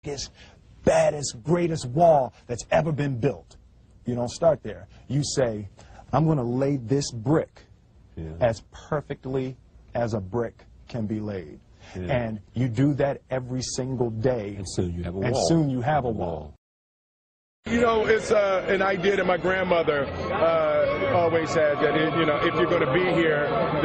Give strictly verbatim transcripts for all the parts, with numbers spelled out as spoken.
biggest, baddest, greatest wall that's ever been built. You don't start there. You say, I'm going to lay this brick yeah. as perfectly as a brick can be laid. Yeah. And you do that every single day. And soon you have a and wall. And soon you have a wall. You know, it's uh, an idea that my grandmother uh, always had, that, it, you know, if you're going to be here,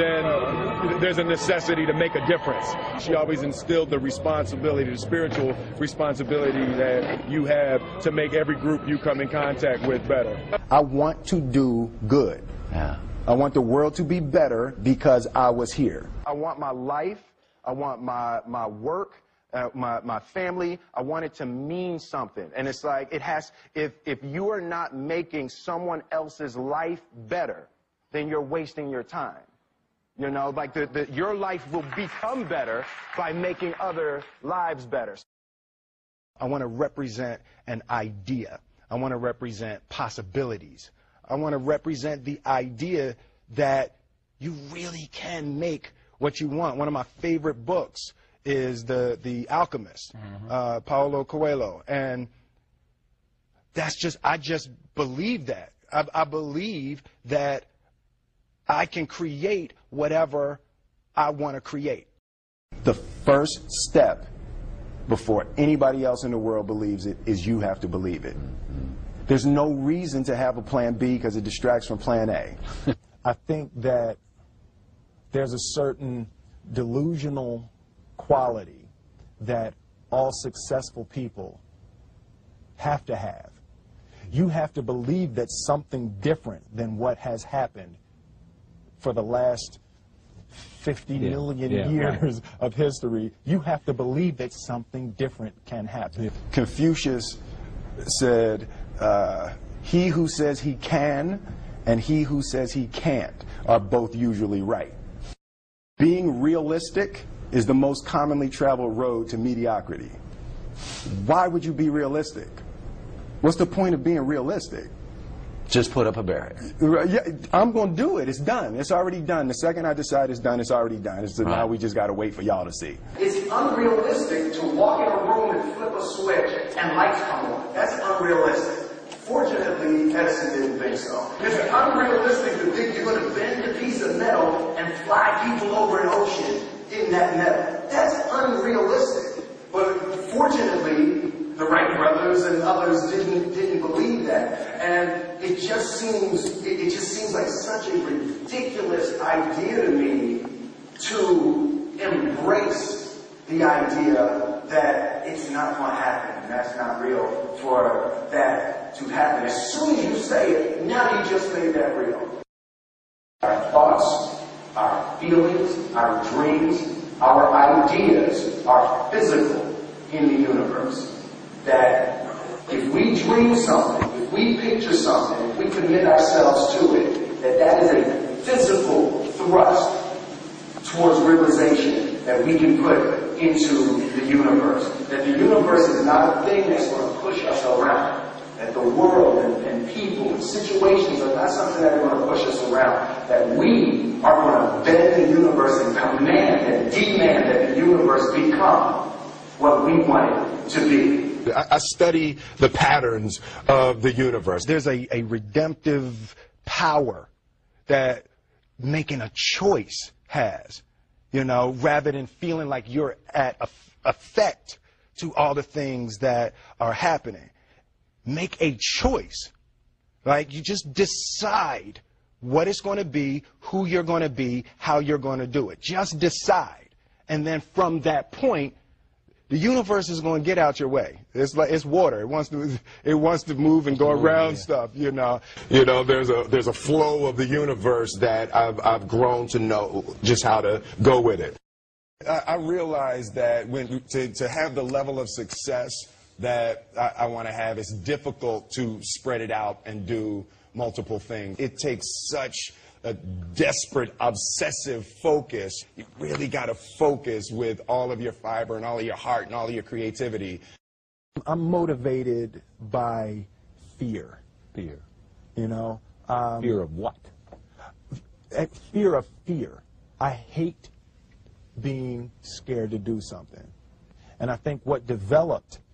then there's a necessity to make a difference. She always instilled the responsibility, the spiritual responsibility that you have to make every group you come in contact with better. I want to do good. Yeah. I want the world to be better because I was here. I want my life, I want my, my work, Uh, my, my family, I want it to mean something. And it's like, it has, if, if you are not making someone else's life better, then you're wasting your time. You know, like the, the, your life will become better by making other lives better. I want to represent an idea. I want to represent possibilities. I want to represent the idea that you really can make what you want. One of my favorite books is the the Alchemist, mm-hmm. uh, Paulo Coelho, and that's just I just believe that I, I believe that I can create whatever I want to create. The first step before anybody else in the world believes it is you have to believe it. Mm-hmm. There's no reason to have a plan B because it distracts from plan A. I think that there's a certain delusional quality that all successful people have to have. You have to believe that something different than what has happened for the last fifty yeah. million yeah, years right. of history. You have to believe that something different can happen. Yeah. Confucius said, uh, he who says he can and he who says he can't are both usually right. Being realistic is the most commonly traveled road to mediocrity. Why would you be realistic? What's the point of being realistic? Just put up a barrier. Yeah, I'm going to do it. It's done. It's already done. The second I decide it's done, it's already done. It's right. Now we just got to wait for y'all to see. It's unrealistic to walk in a room and flip a switch and lights come on. That's unrealistic. Fortunately, Edison didn't think so. It's unrealistic to think you're going to bend a piece of metal and fly people over an ocean in that metal. That's unrealistic. But fortunately, the Wright brothers and others didn't didn't believe that. And it just seems it, it just seems like such a ridiculous idea to me to embrace the idea that it's not going to happen and that's not real for that to happen. As soon as you say it, now you just made that real. Our thoughts, our feelings, our dreams, our ideas are physical in the universe. That if we dream something, if we picture something, if we commit ourselves to it, that that is a physical thrust towards realization that we can put into the universe. That the universe is not a thing that's going to push us around. That the world and, and people and situations are not something that are going to push us around. That we are going to bend the universe and command and demand that the universe become what we want it to be. I, I study the patterns of the universe. There's a, a redemptive power that making a choice has, you know, rather than feeling like you're at a, effect to all the things that are happening. Make a choice. Like, you just decide what it's going to be, who you're going to be, how you're going to do it. Just decide. And then from that point, the universe is going to get out your way. It's like it's water. It wants to it wants to move and go around yeah. stuff, you know. You know, there's a there's a flow of the universe that I've I've grown to know just how to go with it. I, I realize that when to to have the level of success that I, I want to have, it's difficult to spread it out and do multiple things. It takes such a desperate, obsessive focus. You really got to focus with all of your fiber and all of your heart and all of your creativity. I'm motivated by fear. Fear. You know? Um, fear of what? Fear of fear. I hate being scared to do something. And I think what developed